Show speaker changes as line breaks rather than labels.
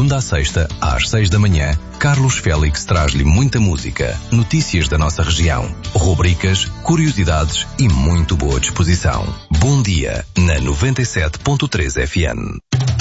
segunda à sexta, às 6 da manhã, Carlos Félix traz-lhe muita música, notícias da nossa região, rubricas, curiosidades e muito boa disposição. Bom dia, na 97.3 FM.